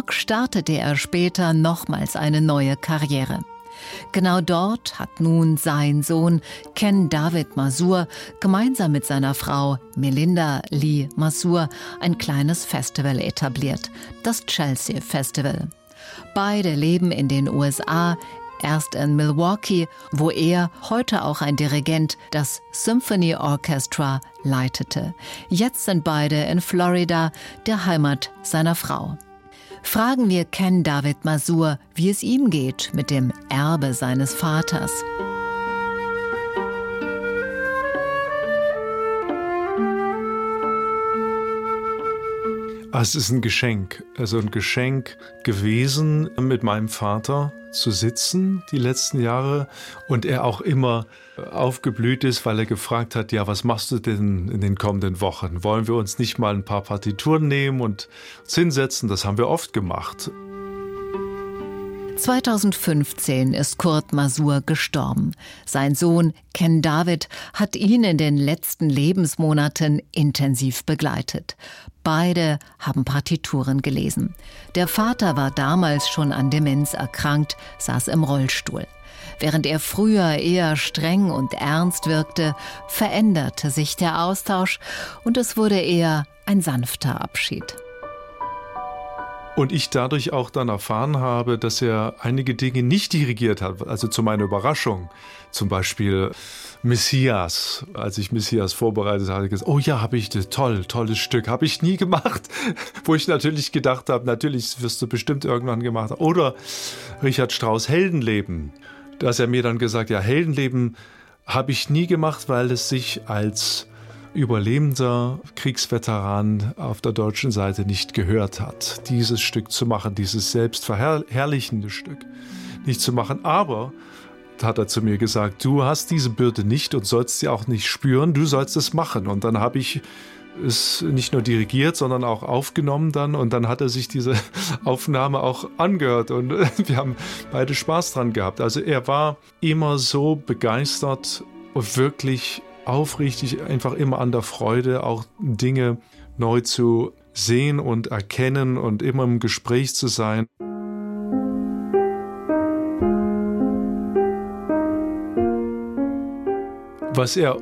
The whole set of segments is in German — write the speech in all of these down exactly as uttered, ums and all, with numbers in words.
York startete er später nochmals eine neue Karriere. Genau dort hat nun sein Sohn Ken David Masur gemeinsam mit seiner Frau Melinda Lee Masur ein kleines Festival etabliert, das Chelsea Festival. Beide leben in den U S A, erst in Milwaukee, wo er, heute auch ein Dirigent, das Symphony Orchestra leitete. Jetzt sind beide in Florida, der Heimat seiner Frau. Fragen wir Ken David Masur, wie es ihm geht mit dem Erbe seines Vaters. Es ist ein Geschenk, also ein Geschenk gewesen, mit meinem Vater zu sitzen die letzten Jahre und er auch immer aufgeblüht ist, weil er gefragt hat, ja, was machst du denn in den kommenden Wochen? Wollen wir uns nicht mal ein paar Partituren nehmen und uns hinsetzen? Das haben wir oft gemacht. zweitausendfünfzehn ist Kurt Masur gestorben. Sein Sohn Ken David hat ihn in den letzten Lebensmonaten intensiv begleitet. Beide haben Partituren gelesen. Der Vater war damals schon an Demenz erkrankt, saß im Rollstuhl. Während er früher eher streng und ernst wirkte, veränderte sich der Austausch und es wurde eher ein sanfter Abschied. Und ich dadurch auch dann erfahren habe, dass er einige Dinge nicht dirigiert hat, also zu meiner Überraschung. Zum Beispiel Messias. Als ich Messias vorbereitet habe, habe ich gesagt, oh ja, habe ich das, toll, tolles Stück, habe ich nie gemacht. Wo ich natürlich gedacht habe, natürlich wirst du bestimmt irgendwann gemacht haben. Oder Richard Strauss Heldenleben. Dass er mir dann gesagt, ja, Heldenleben habe ich nie gemacht, weil es sich als überlebender Kriegsveteran auf der deutschen Seite nicht gehört hat, dieses Stück zu machen, dieses selbstverherrlichende Stück nicht zu machen. Aber, hat er zu mir gesagt, du hast diese Bürde nicht und sollst sie auch nicht spüren, du sollst es machen. Und dann habe ich es nicht nur dirigiert, sondern auch aufgenommen dann und dann hat er sich diese Aufnahme auch angehört und wir haben beide Spaß dran gehabt. Also er war immer so begeistert und wirklich aufrichtig, einfach immer an der Freude, auch Dinge neu zu sehen und erkennen und immer im Gespräch zu sein. Was er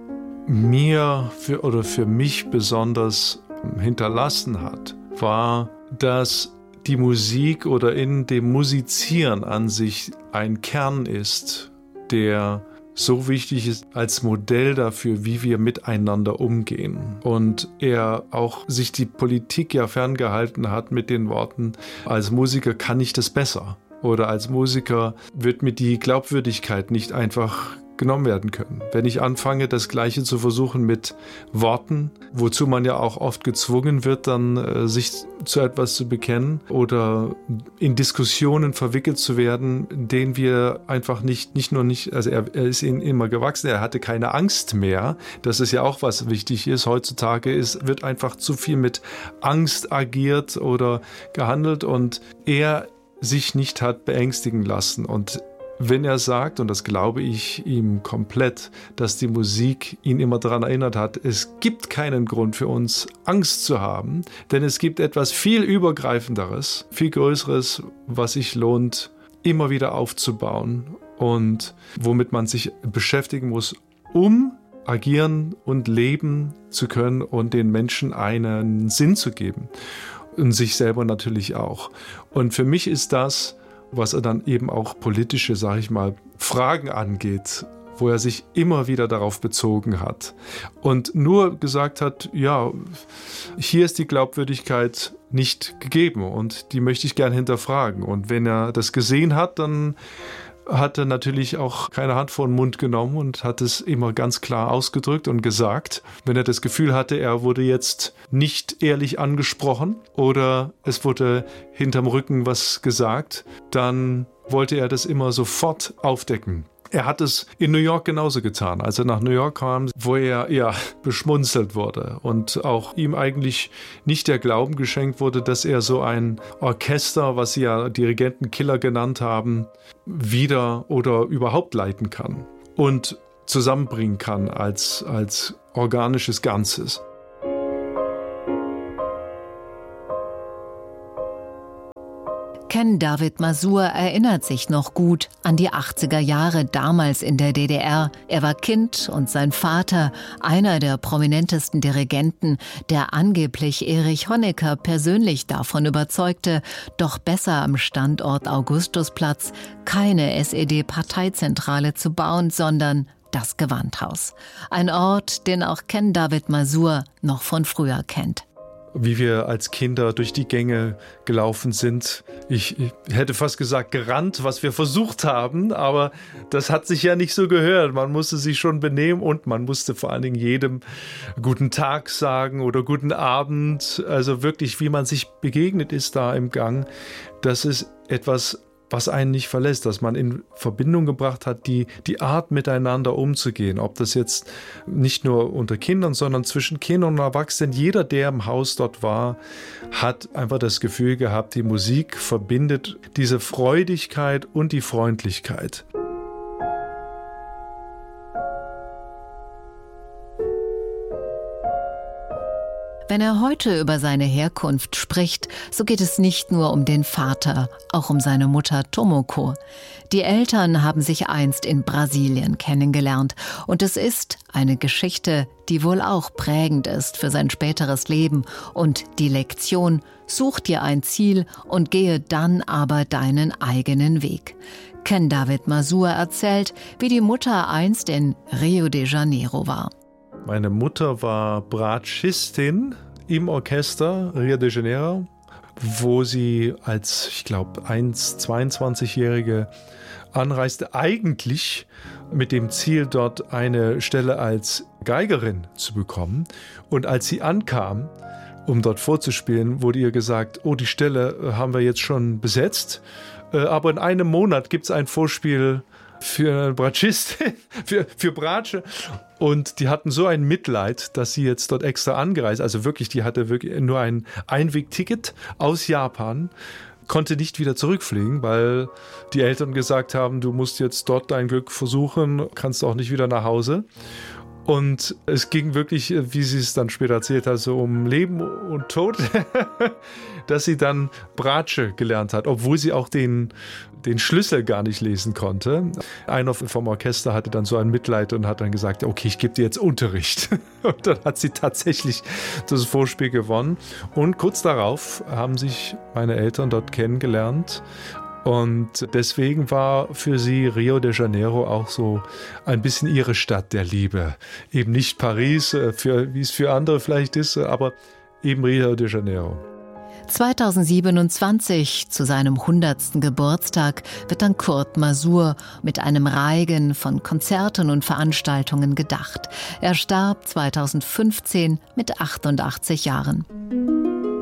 mir für, oder für mich besonders hinterlassen hat, war, dass die Musik oder in dem Musizieren an sich ein Kern ist, der so wichtig ist als Modell dafür, wie wir miteinander umgehen. Und er auch sich die Politik ja ferngehalten hat mit den Worten, als Musiker kann ich das besser. Oder als Musiker wird mir die Glaubwürdigkeit nicht einfach genommen werden können. Wenn ich anfange, das Gleiche zu versuchen mit Worten, wozu man ja auch oft gezwungen wird, dann äh, sich zu etwas zu bekennen oder in Diskussionen verwickelt zu werden, denen wir einfach nicht, nicht nur nicht, also er, er ist ihnen immer gewachsen, er hatte keine Angst mehr. Das ist ja auch was wichtig ist. Heutzutage ist, wird einfach zu viel mit Angst agiert oder gehandelt und er sich nicht hat beängstigen lassen. Und wenn er sagt, und das glaube ich ihm komplett, dass die Musik ihn immer daran erinnert hat, es gibt keinen Grund für uns, Angst zu haben, denn es gibt etwas viel Übergreifenderes, viel Größeres, was sich lohnt, immer wieder aufzubauen und womit man sich beschäftigen muss, um agieren und leben zu können und den Menschen einen Sinn zu geben und sich selber natürlich auch. Und für mich ist das, was er dann eben auch politische, sage ich mal, Fragen angeht, wo er sich immer wieder darauf bezogen hat und nur gesagt hat, ja, hier ist die Glaubwürdigkeit nicht gegeben und die möchte ich gern hinterfragen. Und wenn er das gesehen hat, dann hat er natürlich auch keine Hand vor den Mund genommen und hat es immer ganz klar ausgedrückt und gesagt. Wenn er das Gefühl hatte, er wurde jetzt nicht ehrlich angesprochen oder es wurde hinterm Rücken was gesagt, dann wollte er das immer sofort aufdecken. Er hat es in New York genauso getan, als er nach New York kam, wo er ja beschmunzelt wurde und auch ihm eigentlich nicht der Glauben geschenkt wurde, dass er so ein Orchester, was sie ja Dirigentenkiller genannt haben, wieder oder überhaupt leiten kann und zusammenbringen kann als, als organisches Ganzes. Ken David Masur erinnert sich noch gut an die achtziger Jahre damals in der D D R. Er war Kind und sein Vater, einer der prominentesten Dirigenten, der angeblich Erich Honecker persönlich davon überzeugte, doch besser am Standort Augustusplatz keine S E D-Parteizentrale zu bauen, sondern das Gewandhaus. Ein Ort, den auch Ken David Masur noch von früher kennt. Wie wir als Kinder durch die Gänge gelaufen sind. Ich, ich hätte fast gesagt gerannt, was wir versucht haben, aber das hat sich ja nicht so gehört. Man musste sich schon benehmen und man musste vor allen Dingen jedem guten Tag sagen oder guten Abend. Also wirklich, wie man sich begegnet ist da im Gang. Das ist etwas, was einen nicht verlässt, dass man in Verbindung gebracht hat, die, die Art miteinander umzugehen. Ob das jetzt nicht nur unter Kindern, sondern zwischen Kindern und Erwachsenen. Jeder, der im Haus dort war, hat einfach das Gefühl gehabt, die Musik verbindet diese Freudigkeit und die Freundlichkeit. Wenn er heute über seine Herkunft spricht, so geht es nicht nur um den Vater, auch um seine Mutter Tomoko. Die Eltern haben sich einst in Brasilien kennengelernt und es ist eine Geschichte, die wohl auch prägend ist für sein späteres Leben und die Lektion: Such dir ein Ziel und gehe dann aber deinen eigenen Weg. Ken David Masur erzählt, wie die Mutter einst in Rio de Janeiro war. Meine Mutter war Bratschistin im Orchester Rio de Janeiro, wo sie als, ich glaube, zweiundzwanzigjährige anreiste, eigentlich mit dem Ziel, dort eine Stelle als Geigerin zu bekommen. Und als sie ankam, um dort vorzuspielen, wurde ihr gesagt, oh, die Stelle haben wir jetzt schon besetzt, aber in einem Monat gibt es ein Vorspiel für Bratschistin, für, für Bratsche. Und die hatten so ein Mitleid, dass sie jetzt dort extra angereist, also wirklich, die hatte wirklich nur ein Einwegticket aus Japan, konnte nicht wieder zurückfliegen, weil die Eltern gesagt haben, du musst jetzt dort dein Glück versuchen, kannst auch nicht wieder nach Hause. Und es ging wirklich, wie sie es dann später erzählt hat, so um Leben und Tod, dass sie dann Bratsche gelernt hat, obwohl sie auch den, den Schlüssel gar nicht lesen konnte. Einer vom Orchester hatte dann so ein Mitleid und hat dann gesagt, okay, ich gebe dir jetzt Unterricht. Und dann hat sie tatsächlich das Vorspiel gewonnen. Und kurz darauf haben sich meine Eltern dort kennengelernt. Und deswegen war für sie Rio de Janeiro auch so ein bisschen ihre Stadt der Liebe. Eben nicht Paris, für, wie es für andere vielleicht ist, aber eben Rio de Janeiro. zweitausendsiebenundzwanzig, zu seinem hundertsten Geburtstag, wird an Kurt Masur mit einem Reigen von Konzerten und Veranstaltungen gedacht. Er starb zweitausendfünfzehn mit achtundachtzig Jahren.